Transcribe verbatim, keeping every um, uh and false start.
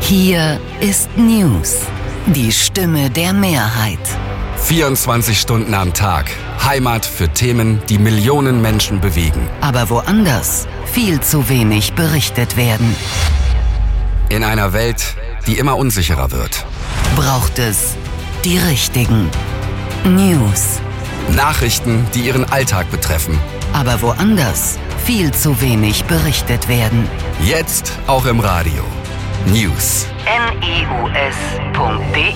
Hier ist News, die Stimme der Mehrheit. vierundzwanzig Stunden am Tag. Heimat für Themen, die Millionen Menschen bewegen. Aber woanders viel zu wenig berichtet werden. In einer Welt, die immer unsicherer wird. Braucht es die richtigen News. Nachrichten, die Ihren Alltag betreffen. Aber woanders viel zu wenig berichtet werden. Jetzt auch im Radio. News. N E U S Punkt D